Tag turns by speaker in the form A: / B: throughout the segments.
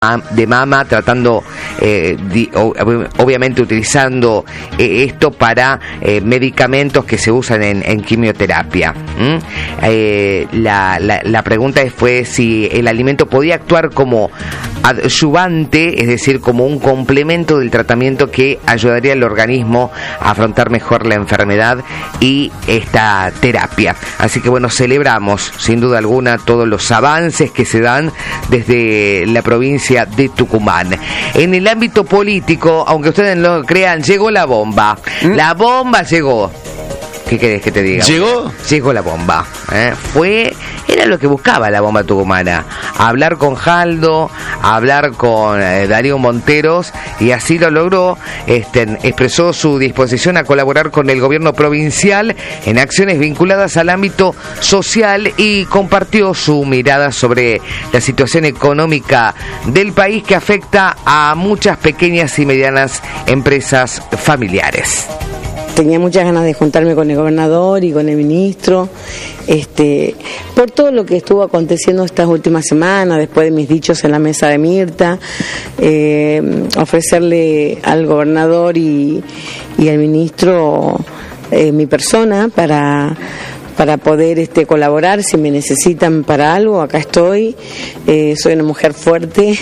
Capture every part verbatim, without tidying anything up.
A: de mama, tratando, eh, di, obviamente utilizando eh, esto para eh, medicamentos que se usan en, en quimioterapia. ¿Mm? Eh, la, la, la pregunta fue si el alimento podía actuar como adyuvante, es decir, como un complemento del tratamiento que ayudaría al organismo a afrontar mejor la enfermedad y esta terapia. Así que bueno, celebramos sin duda alguna todos los avances que se dan desde la provincia de Tucumán. En el ámbito político, aunque ustedes no lo crean, llegó la bomba. ¿Mm? La bomba llegó. ¿Qué querés que te diga?
B: ¿Llegó?
A: Llegó la bomba. ¿eh? Fue, era lo que buscaba la bomba tucumana. Hablar con Jaldo, hablar con eh, Darío Monteros, y así lo logró. Este, expresó su disposición a colaborar con el gobierno provincial en acciones vinculadas al ámbito social y compartió su mirada sobre la situación económica del país que afecta a muchas pequeñas y medianas empresas familiares.
C: Tenía muchas ganas de juntarme con el gobernador y con el ministro, este, por todo lo que estuvo aconteciendo estas últimas semanas, después de mis dichos en la mesa de Mirta, eh, ofrecerle al gobernador y, y al ministro eh, mi persona para... para poder este, colaborar si me necesitan para algo. Acá estoy, eh, soy una mujer fuerte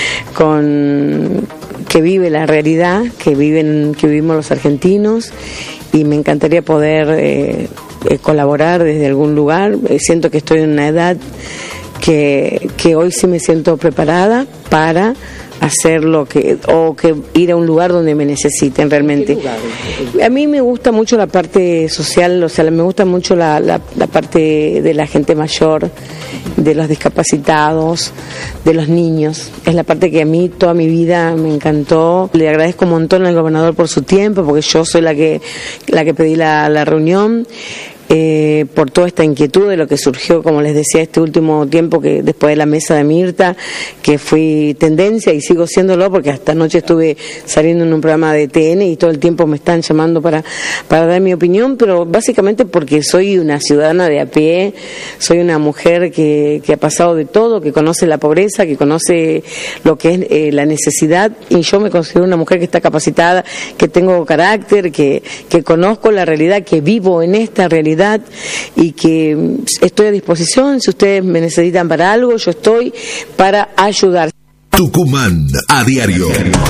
C: con que vive la realidad que viven que vivimos los argentinos, y me encantaría poder eh, eh, colaborar desde algún lugar. Eh, siento que estoy en una edad que, que hoy sí me siento preparada para hacer lo que, o que ir a un lugar donde me necesiten realmente. A mí me gusta mucho la parte social, o sea, me gusta mucho la, la, la parte de la gente mayor, de los discapacitados, de los niños. Es la parte que a mí toda mi vida me encantó. Le agradezco un montón al gobernador por su tiempo, porque yo soy la que, la que pedí la, la reunión. Eh, por toda esta inquietud de lo que surgió, como les decía, este último tiempo, que después de la mesa de Mirta, que fui tendencia y sigo siéndolo, porque hasta anoche estuve saliendo en un programa de T N y todo el tiempo me están llamando para, para dar mi opinión, pero básicamente porque soy una ciudadana de a pie, soy una mujer que, que ha pasado de todo, que conoce la pobreza, que conoce lo que es eh, la necesidad, y yo me considero una mujer que está capacitada, que tengo carácter, que, que conozco la realidad, que vivo en esta realidad, y que estoy a disposición. Si ustedes me necesitan para algo, yo estoy para ayudar.
B: Tucumán a diario.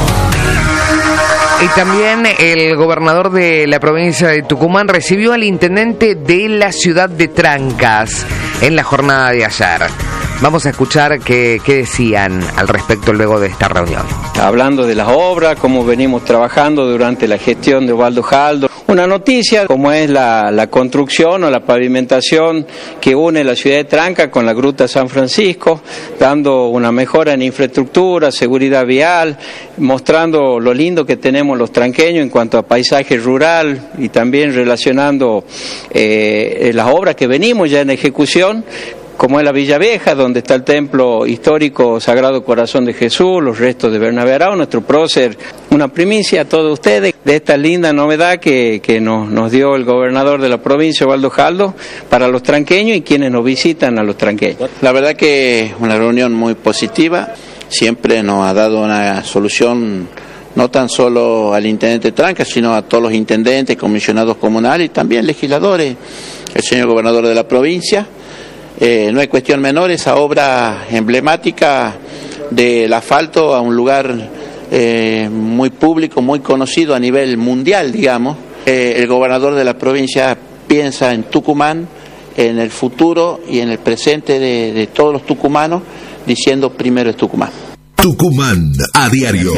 A: Y también el gobernador de la provincia de Tucumán recibió al intendente de la ciudad de Trancas en la jornada de ayer. Vamos a escuchar qué, qué decían al respecto luego de esta reunión.
D: Hablando de las obras, cómo venimos trabajando durante la gestión de Osvaldo Jaldo. Una noticia como es la, la construcción o la pavimentación que une la ciudad de Trancas con la Gruta San Francisco, dando una mejora en infraestructura, seguridad vial, mostrando lo lindo que tenemos los tranqueños en cuanto a paisaje rural, y también relacionando eh, las obras que venimos ya en ejecución, como es la Villa Vieja, donde está el templo histórico Sagrado Corazón de Jesús, los restos de Bernabé Arao, nuestro prócer. Una primicia a todos ustedes de esta linda novedad que, que nos, nos dio el gobernador de la provincia, Osvaldo Jaldo, para los tranqueños y quienes nos visitan a los tranqueños.
E: La verdad que es una reunión muy positiva, siempre nos ha dado una solución no tan solo al intendente Trancas, sino a todos los intendentes, comisionados comunales y también legisladores, el señor gobernador de la provincia. Eh, no hay cuestión menor, esa obra emblemática del asfalto a un lugar eh, muy público, muy conocido a nivel mundial, digamos. Eh, el gobernador de la provincia piensa en Tucumán, en el futuro y en el presente de, de todos los tucumanos, diciendo primero es Tucumán.
B: Tucumán a diario.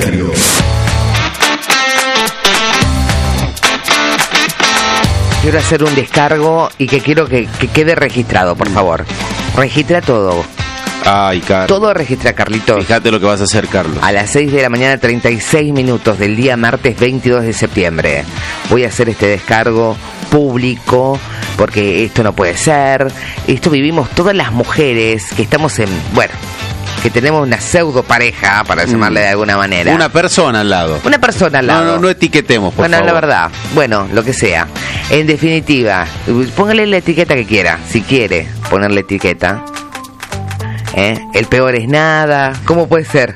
A: Quiero hacer un descargo y que quiero que, que quede registrado, por favor. Registra todo.
B: Ay, Carlos.
A: Todo registra, Carlitos.
B: Fíjate lo que vas a hacer, Carlos.
A: A las seis de la mañana, treinta y seis minutos del día martes veintidós de septiembre. Voy a hacer este descargo público, porque esto no puede ser. Esto vivimos todas las mujeres que estamos en... Bueno... que tenemos una pseudo pareja, para llamarle de alguna manera.
B: Una persona al lado.
A: Una persona al lado.
B: No, no, no etiquetemos, por
A: bueno,
B: favor.
A: La verdad. Bueno, lo que sea. En definitiva, póngale la etiqueta que quiera. Si quiere ponerle etiqueta. ¿Eh? El peor es nada. ¿Cómo puede ser?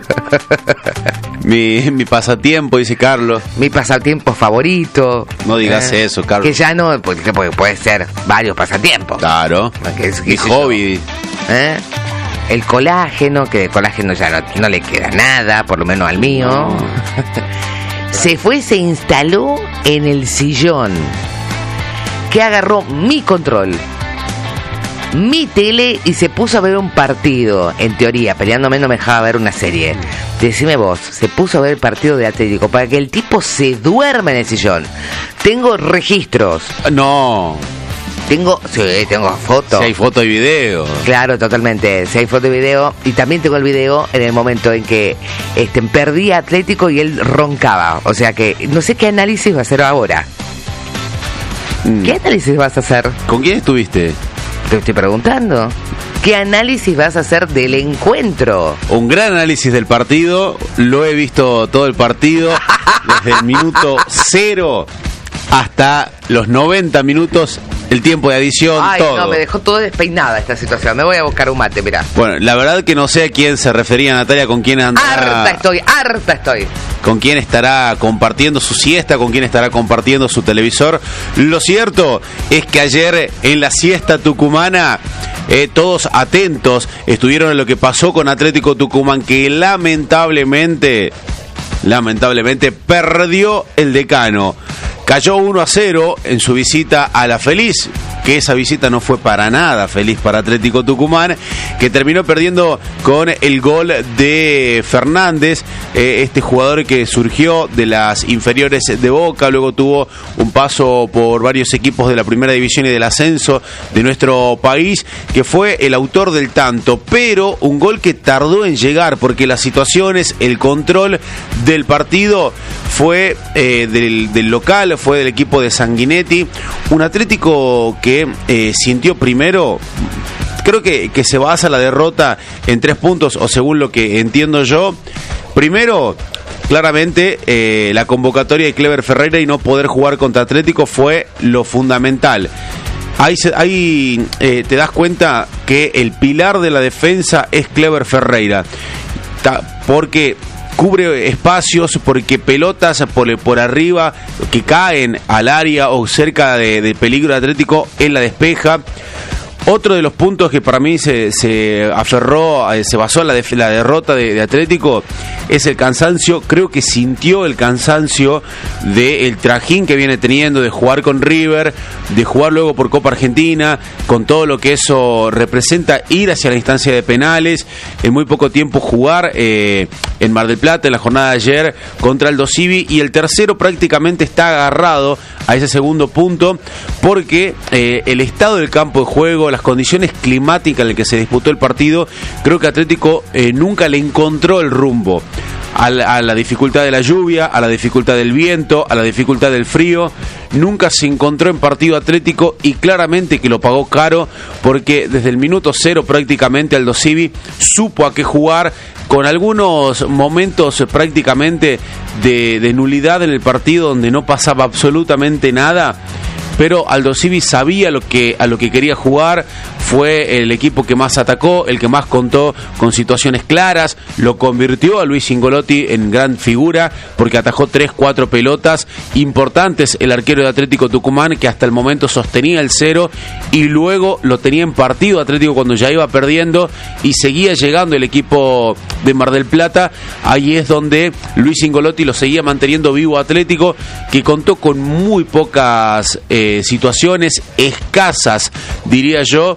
B: Mi, mi pasatiempo, dice Carlos.
A: Mi pasatiempo favorito.
B: No digas
A: ¿Eh?
B: eso, Carlos.
A: Que ya no, porque puede, puede ser varios pasatiempos.
B: Claro.
A: Que es-
B: Mi
A: qué sé
B: hobby.
A: yo. ¿Eh? El colágeno, que de colágeno ya no, no le queda nada, por lo menos al mío.
B: No.
A: Se fue y se instaló en el sillón, que agarró mi control, mi tele, y se puso a ver un partido. En teoría, peleándome no me dejaba ver una serie. Decime vos, se puso a ver el partido de Atlético para que el tipo se duerma en el sillón. Tengo registros,
B: No.
A: tengo, sí, tengo fotos.
B: Si hay foto y video.
A: Claro, totalmente. Si hay foto y video. Y también tengo el video en el momento en que este, perdí a Atlético y él roncaba. O sea que no sé qué análisis va a hacer ahora.
B: Mm.
A: ¿Qué análisis vas a hacer?
B: ¿Con quién estuviste?
A: Te estoy preguntando. ¿Qué análisis vas a hacer del encuentro?
B: Un gran análisis del partido. Lo he visto todo el partido. Desde el minuto cero hasta los noventa minutos. El tiempo de adición,
A: Ay,
B: todo.
A: no, me dejó todo despeinada esta situación. Me voy a buscar un mate, mirá.
B: Bueno, la verdad que no sé a quién se refería Natalia, con quién andará,
A: Harta estoy, harta estoy.
B: con quién estará compartiendo su siesta, con quién estará compartiendo su televisor. Lo cierto es que ayer en la siesta tucumana, eh, todos atentos estuvieron a lo que pasó con Atlético Tucumán, que lamentablemente, lamentablemente perdió el Decano. Cayó uno a cero en su visita a La Feliz, que esa visita no fue para nada feliz para Atlético Tucumán, que terminó perdiendo con el gol de Fernández, eh, este jugador que surgió de las inferiores de Boca, luego tuvo un paso por varios equipos de la primera división y del ascenso de nuestro país, que fue el autor del tanto, pero un gol que tardó en llegar, porque las situaciones, el control del partido fue eh, del, del local, fue del equipo de Sanguinetti, un Atlético que eh, sintió primero, creo que, que se basa la derrota en tres puntos, o según lo que entiendo yo, primero, claramente eh, la convocatoria de Clever Ferreira y no poder jugar contra Atlético fue lo fundamental. Ahí, se- ahí eh, te das cuenta que el pilar de la defensa es Clever Ferreira, Ta- porque cubre espacios, porque pelotas por, por arriba que caen al área o cerca de, de peligro Atlético, él la despeja. Otro de los puntos que para mí se, se aferró, eh, se basó en la, de, la derrota de, de Atlético es el cansancio. Creo que sintió el cansancio del trajín que viene teniendo de jugar con River, de jugar luego por Copa Argentina, con todo lo que eso representa, ir hacia la instancia de penales, en muy poco tiempo jugar eh, en Mar del Plata en la jornada de ayer contra Aldo Civi, y el tercero prácticamente está agarrado a ese segundo punto porque eh, el estado del campo de juego, las condiciones climáticas en las que se disputó el partido, creo que Atlético eh, nunca le encontró el rumbo a la, a la dificultad de la lluvia, a la dificultad del viento, a la dificultad del frío. Nunca se encontró en partido Atlético, y claramente que lo pagó caro, porque desde el minuto cero prácticamente Aldo Civi supo a qué jugar, con algunos momentos prácticamente de, de nulidad en el partido donde no pasaba absolutamente nada, pero Aldo Civi sabía lo que, a lo que quería jugar. Fue el equipo que más atacó, el que más contó con situaciones claras, lo convirtió a Luis Cingolotti en gran figura, porque atajó tres, cuatro pelotas importantes el arquero de Atlético Tucumán, que hasta el momento sostenía el cero, y luego lo tenía en partido Atlético cuando ya iba perdiendo, y seguía llegando el equipo de Mar del Plata. Ahí es donde Luis Cingolotti lo seguía manteniendo vivo a Atlético, que contó con muy pocas eh, situaciones, escasas, diría yo,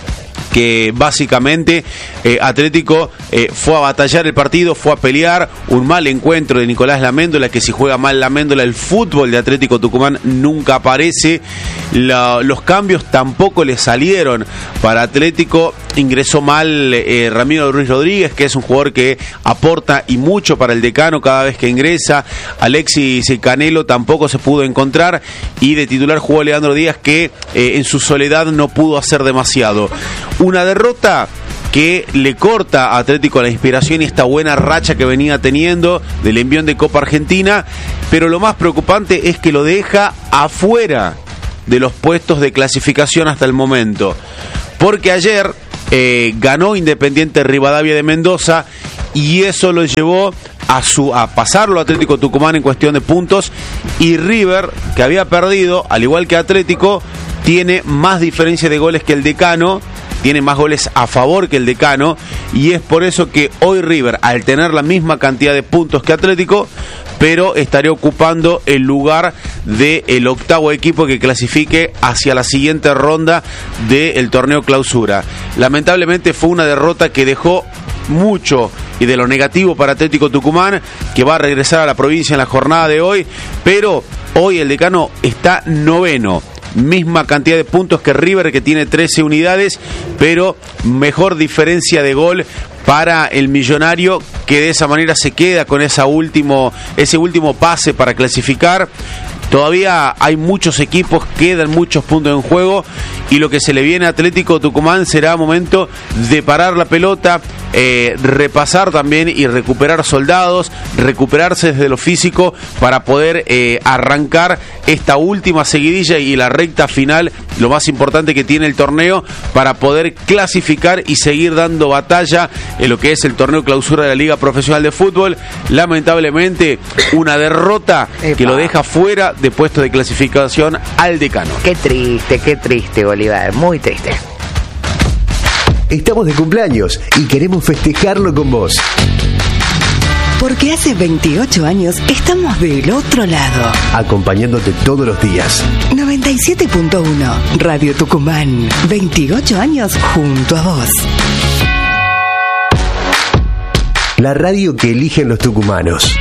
B: que básicamente eh, Atlético eh, fue a batallar el partido, fue a pelear. Un mal encuentro de Nicolás Laméndola, que si juega mal Laméndola, el fútbol de Atlético Tucumán nunca aparece. La, los cambios tampoco le salieron para Atlético. Ingresó mal eh, Ramiro Ruiz Rodríguez, que es un jugador que aporta y mucho para el Decano cada vez que ingresa. Alexis Canelo tampoco se pudo encontrar, y de titular jugó Leandro Díaz, que eh, en su soledad no pudo hacer demasiado. Una derrota que le corta a Atlético la inspiración y esta buena racha que venía teniendo del envión de Copa Argentina, pero lo más preocupante es que lo deja afuera de los puestos de clasificación hasta el momento, porque ayer eh, ganó Independiente Rivadavia de Mendoza y eso lo llevó a su a pasarlo a Atlético Tucumán en cuestión de puntos, y River, que había perdido, al igual que Atlético, tiene más diferencia de goles que el Decano, tiene más goles a favor que el Decano, y es por eso que hoy River, al tener la misma cantidad de puntos que Atlético, pero estaría ocupando el lugar del octavo equipo que clasifique hacia la siguiente ronda del torneo clausura. Lamentablemente fue una derrota que dejó mucho y de lo negativo para Atlético Tucumán, que va a regresar a la provincia en la jornada de hoy, pero hoy el Decano está noveno, misma cantidad de puntos que River, que tiene trece unidades, pero mejor diferencia de gol para el Millonario, que de esa manera se queda con esa último, ese último pase para clasificar. Todavía hay muchos equipos, quedan muchos puntos en juego, y lo que se le viene a Atlético Tucumán será momento de parar la pelota, eh, repasar también y recuperar soldados, recuperarse desde lo físico para poder eh, arrancar esta última seguidilla y la recta final, lo más importante que tiene el torneo, para poder clasificar y seguir dando batalla en lo que es el torneo clausura de la Liga Profesional de Fútbol. Lamentablemente, una derrota
A: Epa.
B: que lo deja fuera de puesto de clasificación al Decano.
A: Qué triste, qué triste, Bolívar, muy triste.
F: Estamos de cumpleaños y queremos festejarlo con vos.
G: Porque hace veintiocho años estamos del otro lado.
F: Acompañándote todos los días.
G: noventa y siete punto uno Radio Tucumán. veintiocho años junto a vos.
F: La radio que eligen los tucumanos.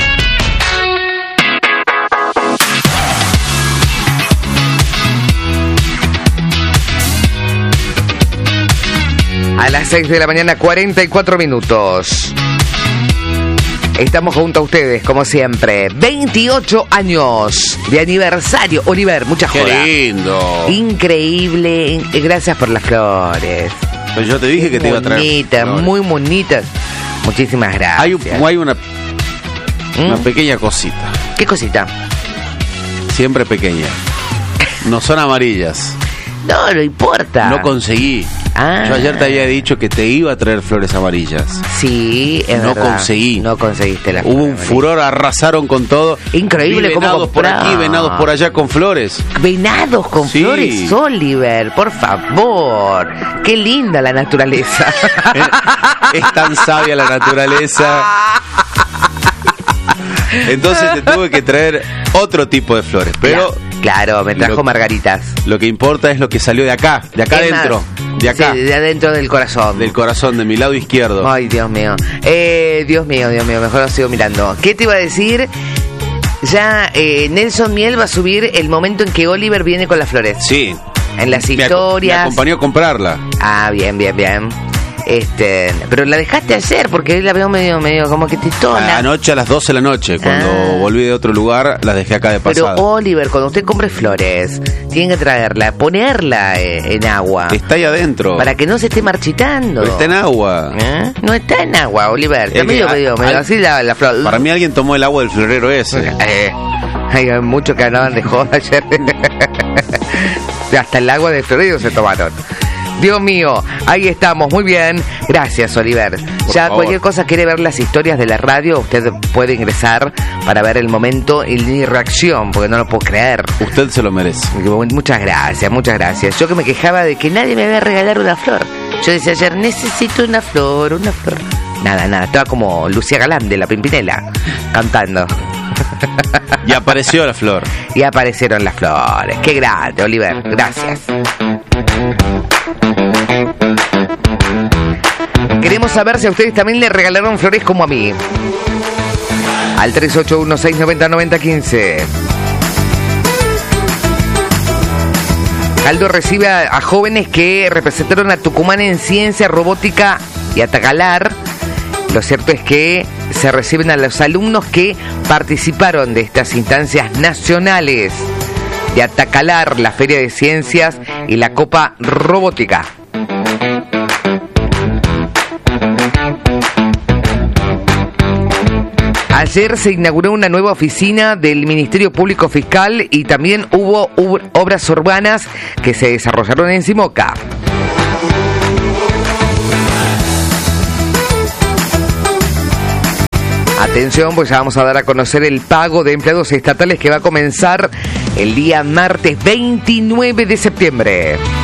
A: A las seis de la mañana, cuarenta y cuatro minutos. Estamos junto a ustedes, como siempre. veintiocho años de aniversario. Oliver, mucha joda.
B: Qué lindo.
A: Increíble. Gracias por las flores.
B: Pero yo te dije que te iba a traer
A: Bonitas,
B: flores.
A: muy bonitas. Muchísimas gracias.
B: Hay, un- hay una, una
A: ¿Mm?
B: pequeña cosita,
A: ¿Qué cosita?
B: siempre pequeña. No son amarillas.
A: No, no importa.
B: No conseguí.
A: Ah.
B: Yo ayer te había dicho que te iba a traer flores amarillas.
A: Sí, es
B: No
A: verdad.
B: conseguí.
A: No conseguiste las
B: Hubo un
A: flores.
B: furor, arrasaron con todo.
A: Increíble
B: Vi
A: cómo
B: venados por
A: compraron.
B: aquí, venados por allá con flores.
A: Venados con
B: Sí.
A: flores, Oliver, por favor. Qué linda la naturaleza.
B: Es tan sabia la naturaleza. Entonces te tuve que traer otro tipo de flores. Pero
A: claro, me trajo
B: lo-
A: margaritas.
B: lo que importa es lo que salió de acá, de acá
A: Es más,
B: adentro, de acá,
A: sí, de adentro del corazón.
B: del corazón, de mi lado izquierdo.
A: Ay, Dios mío. Eh, Dios mío, Dios mío, mejor lo sigo mirando. ¿Qué te iba a decir? Ya eh, Nelson Miel va a subir el momento en que Oliver viene con las flores.
B: Sí.
A: En las
B: Me aco-
A: historias.
B: Me acompañó a comprarla.
A: Ah, bien, bien, bien. Este, pero la dejaste ayer porque hoy la veo medio, medio como que titona.
B: Anoche a las doce de la noche, cuando
A: Ah.
B: volví de otro lugar, las dejé acá de
A: Pero
B: pasada.
A: Oliver, cuando usted compre flores, tiene que traerla, ponerla eh, en agua.
B: Está ahí adentro.
A: Para que no se esté marchitando.
B: Pero está en agua.
A: ¿Eh? No está en agua, Oliver. Está
B: Es que
A: medio,
B: a-
A: medio, medio
B: al-
A: así la, la flor.
B: Para mí alguien tomó el agua del florero ese.
A: Eh, hay muchos que hablaban de joda ayer. Hasta el agua de Florido se tomaron. Dios mío, ahí estamos, muy bien. Gracias, Oliver.
B: Por
A: ya
B: favor.
A: cualquier cosa quiere ver las historias de la radio, usted puede ingresar para ver el momento y mi reacción, porque no lo puedo creer.
B: Usted se lo merece.
A: Muchas gracias, muchas gracias. Yo que me quejaba de que nadie me iba a regalar una flor. Yo decía ayer, necesito una flor, una flor. Nada, nada, estaba como Lucía Galán de La Pimpinela, cantando.
B: Y apareció la flor.
A: Y aparecieron las flores. Qué grande, Oliver. Gracias. Queremos saber si a ustedes también le regalaron flores como a mí. Al tres ocho uno, seis nueve cero, nueve cero uno cinco. Aldo recibe a, a jóvenes que representaron a Tucumán en ciencia, robótica y Atacalar. Lo cierto es que se reciben a los alumnos que participaron de estas instancias nacionales de Atacalar, la Feria de Ciencias y la Copa Robótica. Ayer se inauguró una nueva oficina del Ministerio Público Fiscal y también hubo ub- obras urbanas que se desarrollaron en Simoca. Atención, pues ya vamos a dar a conocer el pago de empleados estatales que va a comenzar el día martes veintinueve de septiembre.